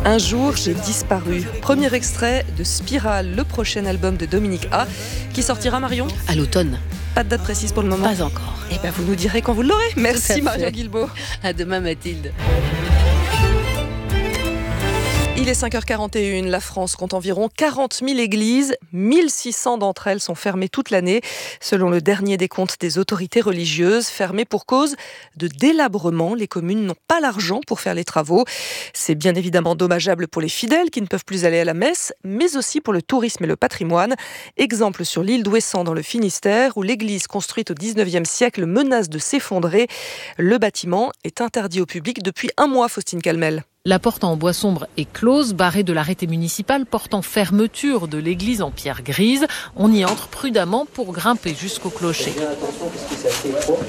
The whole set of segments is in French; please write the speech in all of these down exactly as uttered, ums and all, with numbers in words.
Un jour, j'ai disparu. Premier extrait de Spirale, le prochain album de Dominique A, qui sortira, Marion ? À l'automne. Pas de date précise pour le moment ? Pas encore. Eh bien, vous nous direz quand vous l'aurez. Merci Marion Guilbault. À demain Mathilde. Il est cinq heures quarante et une, la France compte environ quarante mille églises, mille six cents d'entre elles sont fermées toute l'année, selon le dernier décompte des autorités religieuses, fermées pour cause de délabrement. Les communes n'ont pas l'argent pour faire les travaux. C'est bien évidemment dommageable pour les fidèles qui ne peuvent plus aller à la messe, mais aussi pour le tourisme et le patrimoine. Exemple sur l'île d'Ouessant dans le Finistère, où l'église construite au dix-neuvième siècle menace de s'effondrer. Le bâtiment est interdit au public depuis un mois, Faustine Calmel. La porte en bois sombre est close, barrée de l'arrêté municipal portant fermeture de l'église en pierre grise. On y entre prudemment pour grimper jusqu'au clocher. Attention parce que c'est assez étroit.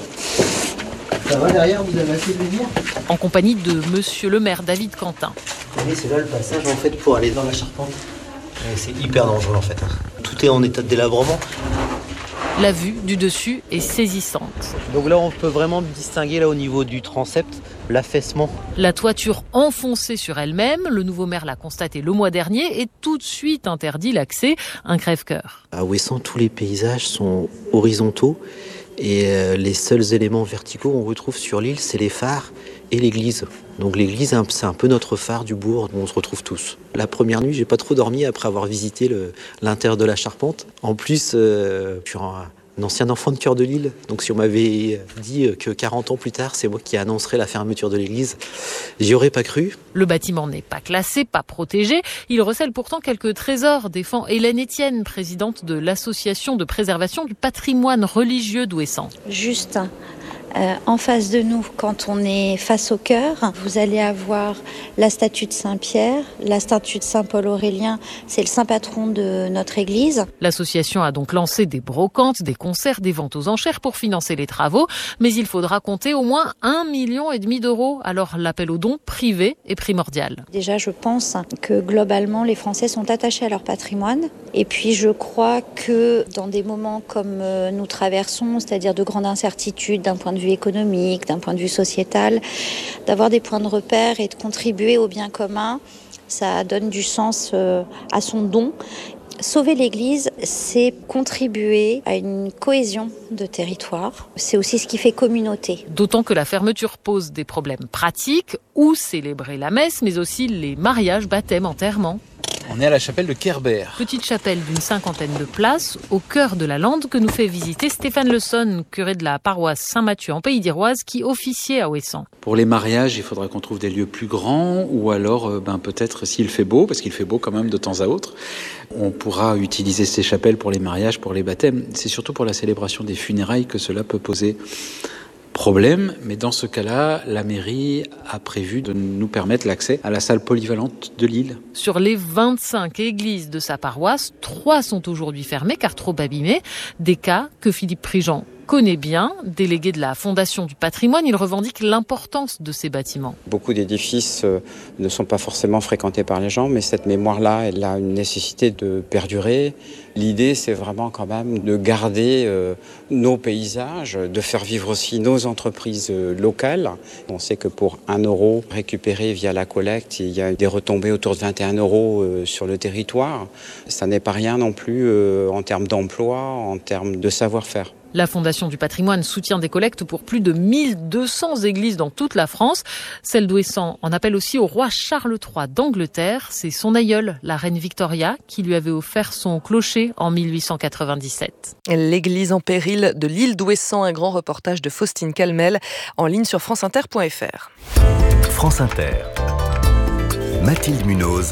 Ça va derrière, vous avez assez de lumière ? En compagnie de monsieur le maire David Quentin. Vous voyez, c'est là le passage en fait pour aller dans la charpente. Et c'est hyper dangereux en fait. Tout est en état de délabrement. La vue du dessus est saisissante. Donc là, on peut vraiment distinguer là au niveau du transept l'affaissement. La toiture enfoncée sur elle-même, le nouveau maire l'a constaté le mois dernier et tout de suite interdit l'accès, un crève-cœur. À Ouessant, tous les paysages sont horizontaux et les seuls éléments verticaux qu'on retrouve sur l'île, c'est les phares et l'église. Donc l'église, c'est un peu notre phare du bourg où on se retrouve tous. La première nuit, j'ai pas trop dormi après avoir visité le, l'intérieur de la charpente. En plus, euh, je suis un, un ancien enfant de cœur de l'île. Donc si on m'avait dit que quarante ans plus tard, c'est moi qui annoncerais la fermeture de l'église, j'y aurais pas cru. Le bâtiment n'est pas classé, pas protégé. Il recèle pourtant quelques trésors, défend Hélène Etienne, présidente de l'association de préservation du patrimoine religieux d'Ouessant. Juste Euh, en face de nous, quand on est face au chœur, vous allez avoir la statue de Saint-Pierre, la statue de Saint-Paul Aurélien, c'est le saint patron de notre église. L'association a donc lancé des brocantes, des concerts, des ventes aux enchères pour financer les travaux, mais il faudra compter au moins un million et demi d'euros. Alors l'appel aux dons privé est primordial. Déjà, je pense que globalement, les Français sont attachés à leur patrimoine. Et puis, je crois que dans des moments comme nous traversons, c'est-à-dire de grandes incertitudes d'un point de vue économique, d'un point de vue sociétal, d'avoir des points de repère et de contribuer au bien commun, ça donne du sens à son don. Sauver l'église, c'est contribuer à une cohésion de territoire. C'est aussi ce qui fait communauté. D'autant que la fermeture pose des problèmes pratiques, où célébrer la messe, mais aussi les mariages, baptêmes, enterrements. On est à la chapelle de Kerbert. Petite chapelle d'une cinquantaine de places, au cœur de la lande, que nous fait visiter Stéphane Le Son, curé de la paroisse Saint-Mathieu en Pays d'Iroise, qui officiait à Ouessant. Pour les mariages, il faudra qu'on trouve des lieux plus grands, ou alors ben, peut-être s'il fait beau, parce qu'il fait beau quand même de temps à autre, on pourra utiliser ces chapelles pour les mariages, pour les baptêmes. C'est surtout pour la célébration des funérailles que cela peut poser problème, mais dans ce cas-là, la mairie a prévu de nous permettre l'accès à la salle polyvalente de l'île. Sur les vingt-cinq églises de sa paroisse, trois sont aujourd'hui fermées car trop abîmées. Des cas que Philippe Prigent connaît bien. Délégué de la Fondation du patrimoine, il revendique l'importance de ces bâtiments. Beaucoup d'édifices ne sont pas forcément fréquentés par les gens, mais cette mémoire-là, elle a une nécessité de perdurer. L'idée, c'est vraiment quand même de garder euh, nos paysages, de faire vivre aussi nos entreprises euh, locales. On sait que pour un euro récupéré via la collecte, il y a des retombées autour de vingt et un euros euh, sur le territoire. Ça n'est pas rien non plus euh, en termes d'emploi, en termes de savoir-faire. La Fondation du patrimoine soutient des collectes pour plus de mille deux cents églises dans toute la France. Celle d'Ouessant en appelle aussi au roi Charles trois d'Angleterre. C'est son aïeule, la reine Victoria, qui lui avait offert son clocher en mille huit cent quatre-vingt-dix-sept. L'église en péril de l'île d'Ouessant, un grand reportage de Faustine Calmel, en ligne sur franceinter point f r. France Inter. Mathilde Munoz.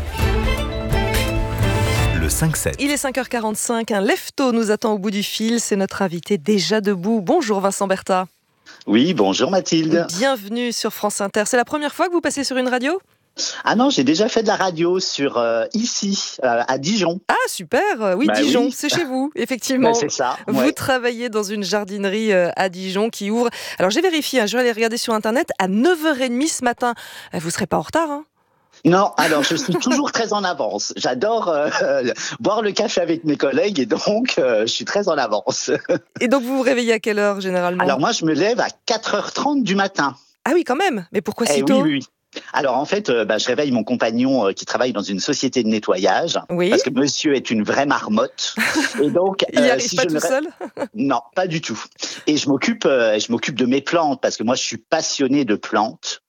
cinq sept. Il est cinq heures quarante-cinq, un lève-tôt nous attend au bout du fil, c'est notre invité déjà debout. Bonjour Vincent Berthat. Oui, bonjour Mathilde. Bienvenue sur France Inter. C'est la première fois que vous passez sur une radio ? Ah non, j'ai déjà fait de la radio sur euh, ici, euh, à Dijon. Ah super, oui bah Dijon, oui. C'est chez vous, effectivement. Bah, c'est ça. Vous ouais. travaillez dans une jardinerie euh, à Dijon qui ouvre. Alors j'ai vérifié, hein, je vais aller regarder sur internet, à neuf heures trente ce matin. Vous ne serez pas en retard, hein ? Non, alors je suis toujours très en avance. J'adore euh, boire le café avec mes collègues et donc euh, je suis très en avance. Et donc vous vous réveillez à quelle heure généralement ? Alors moi je me lève à quatre heures trente du matin. Ah oui quand même, mais pourquoi si eh tôt ? Oui, oui. Alors en fait, euh, bah, je réveille mon compagnon euh, qui travaille dans une société de nettoyage, oui. parce que monsieur est une vraie marmotte. Et donc, il n'y euh, arrive si pas je tout ne... seul? Non, pas du tout. Et je m'occupe, euh, je m'occupe de mes plantes, parce que moi je suis passionné de plantes.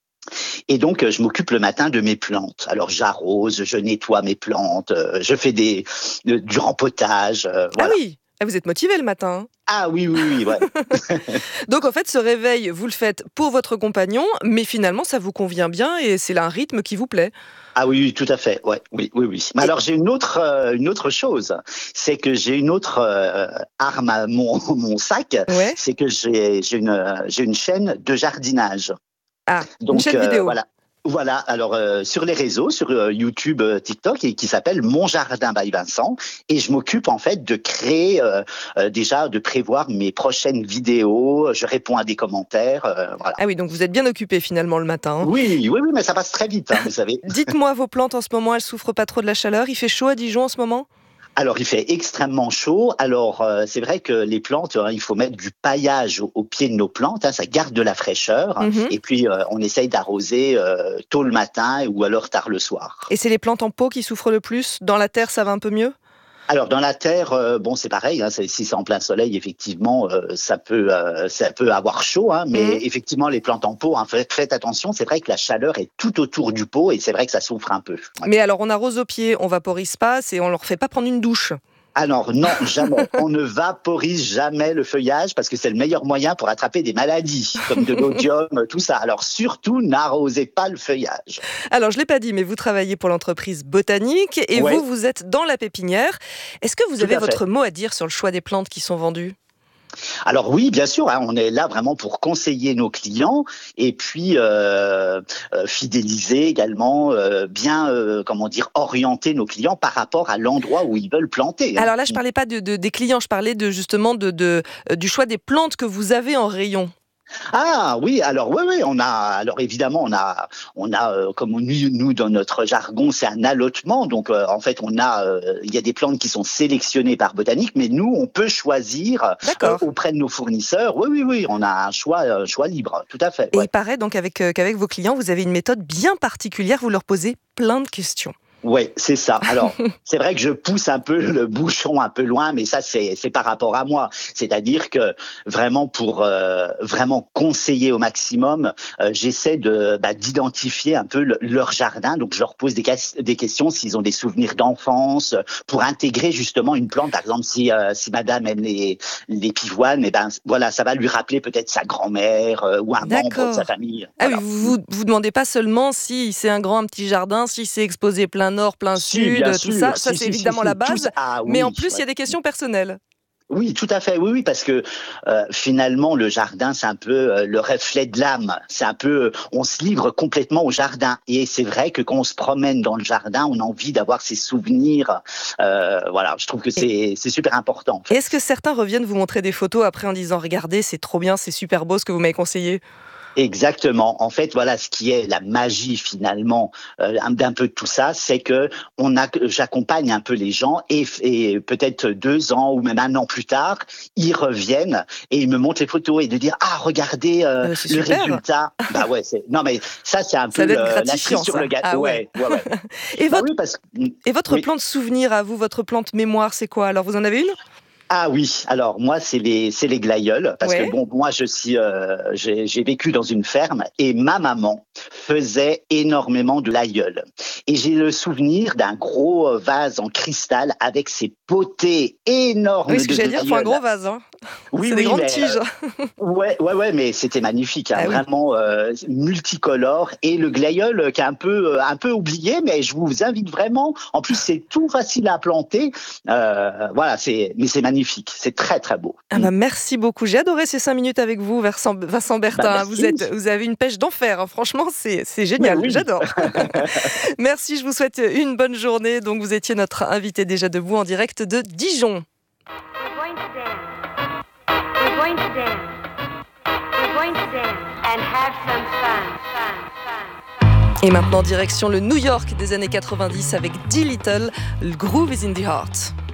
Et donc, euh, je m'occupe le matin de mes plantes. Alors, j'arrose, je nettoie mes plantes, euh, je fais des, de, du rempotage. Euh, voilà. Ah oui, vous êtes motivé le matin. Ah oui, oui, oui, ouais. Donc en fait, ce réveil, vous le faites pour votre compagnon, mais finalement, ça vous convient bien et c'est là un rythme qui vous plaît. Ah oui, oui, tout à fait. Ouais, oui, oui, oui. Mais alors j'ai une autre, euh, une autre chose, c'est que j'ai une autre euh, arme à mon, mon sac. Ouais. C'est que j'ai, j'ai une, j'ai une chaîne de jardinage. Ah, Donc, une chaîne euh, vidéo. Voilà. Voilà, alors euh, sur les réseaux, sur euh, YouTube, euh, TikTok, et qui s'appelle Mon Jardin by Vincent, et je m'occupe en fait de créer, euh, euh, déjà de prévoir mes prochaines vidéos, je réponds à des commentaires, euh, voilà. Ah oui, donc vous êtes bien occupé finalement le matin. Hein. Oui, oui, oui, mais ça passe très vite, hein, vous savez. Dites-moi, vos plantes en ce moment, elles souffrent pas trop de la chaleur? Il fait chaud à Dijon en ce moment? Alors, il fait extrêmement chaud. Alors, euh, c'est vrai que les plantes, hein, il faut mettre du paillage au, au pied de nos plantes. Hein, ça garde de la fraîcheur. Mm-hmm. Et puis, euh, on essaye d'arroser euh, tôt le matin ou alors tard le soir. Et c'est les plantes en pot qui souffrent le plus? Dans la terre, ça va un peu mieux? Alors dans la terre, euh, bon c'est pareil. Hein, c'est, si c'est en plein soleil, effectivement, euh, ça peut, euh, ça peut avoir chaud. Hein, mais mmh. effectivement, les plantes en pot, hein, faites, faites attention. C'est vrai que la chaleur est tout autour du pot et c'est vrai que ça souffre un peu. Ouais. Mais alors, on arrose au pied, on vaporise pas, et on leur fait pas prendre une douche. Alors non, jamais. On ne vaporise jamais le feuillage parce que c'est le meilleur moyen pour attraper des maladies, comme de l'oïdium, tout ça. Alors surtout, n'arrosez pas le feuillage. Alors, je ne l'ai pas dit, mais vous travaillez pour l'entreprise Botanique et ouais. vous, vous êtes dans la pépinière. Est-ce que vous avez votre mot à dire sur le choix des plantes qui sont vendues ? Alors oui, bien sûr, hein, on est là vraiment pour conseiller nos clients et puis euh, euh, fidéliser également, euh, bien, euh, comment dire, orienter nos clients par rapport à l'endroit où ils veulent planter. Hein. Alors là, je parlais pas de, de, des clients, je parlais de, justement de, de, euh, du choix des plantes que vous avez en rayon. Ah oui, alors oui, oui, on a, alors évidemment, on a, on a, euh, comme nous, nous dans notre jargon, c'est un allotement. Donc euh, en fait, on a, euh, il y a des plantes qui sont sélectionnées par Botanique, mais nous, on peut choisir euh, auprès de nos fournisseurs. Oui, oui, oui, on a un choix, un choix libre, tout à fait. Et ouais. il paraît donc avec euh, qu'avec vos clients, vous avez une méthode bien particulière. Vous leur posez plein de questions. Oui, c'est ça. Alors, c'est vrai que je pousse un peu le bouchon un peu loin, mais ça, c'est, c'est par rapport à moi. C'est-à-dire que vraiment pour euh, vraiment conseiller au maximum, euh, j'essaie de bah, d'identifier un peu le, leur jardin. Donc, je leur pose des, des questions s'ils ont des souvenirs d'enfance, pour intégrer justement une plante. Par exemple, si euh, si Madame aime les les pivoines, et ben voilà, ça va lui rappeler peut-être sa grand-mère euh, ou un D'accord. membre de sa famille. Ah Voilà. oui, vous vous demandez pas seulement si c'est un grand, un petit jardin, si c'est exposé plein nord, plein si, sud, tout sûr. ça, si, ça si, c'est si, évidemment si, la base. Tout, ah, mais oui, en plus, il ouais. y a des questions personnelles. Oui, tout à fait. Oui, oui, parce que euh, finalement, le jardin, c'est un peu euh, le reflet de l'âme. C'est un peu, on se livre complètement au jardin. Et c'est vrai que quand on se promène dans le jardin, on a envie d'avoir ces souvenirs. Euh, voilà, je trouve que c'est, c'est super important. En fait. Est-ce que certains reviennent vous montrer des photos après en disant « Regardez, c'est trop bien, c'est super beau ce que vous m'avez conseillé ». Exactement. En fait, voilà, ce qui est la magie finalement euh, d'un peu de tout ça, c'est que on a, j'accompagne un peu les gens et, et peut-être deux ans ou même un an plus tard, ils reviennent et ils me montrent les photos et de dire ah regardez euh, euh, le résultat. Bah ouais, c'est non mais ça c'est un ça peu le, la cerise sur le gâteau. Ah ouais. Ouais, ouais, ouais. et, bah votre, oui, parce... et votre oui. plante souvenir à vous, votre plante mémoire, c'est quoi? Alors vous en avez une? Ah oui, alors moi c'est les c'est les glaïeuls parce ouais. que bon moi je suis euh, j'ai j'ai vécu dans une ferme et ma maman faisait énormément de glaïeuls et j'ai le souvenir d'un gros vase en cristal avec ses potées énormes. Oui, ce que de j'allais dire, il faut un gros vase. Hein. Oui, c'est oui, des grandes mais, tiges. Euh, ouais, ouais, ouais, mais c'était magnifique, hein, ah, vraiment oui. euh, multicolore et le glaïeul qui est un peu un peu oublié, mais je vous invite vraiment. En plus, c'est tout facile à planter. Euh, voilà, c'est mais c'est magnifique. Magnifique, c'est très très beau. Ah bah merci beaucoup, j'ai adoré ces cinq minutes avec vous, Vincent, Vincent Bertin. Bah vous êtes, vous avez une pêche d'enfer, hein. Franchement, c'est c'est génial, oui. J'adore. Merci, je vous souhaite une bonne journée. Donc vous étiez notre invité déjà debout en direct de Dijon. We're going to dance. We're going to dance. We're going to dance and have some fun, fun, fun. Et maintenant direction le New York des années quatre-vingt-dix avec D Little, le Groove is in the Heart.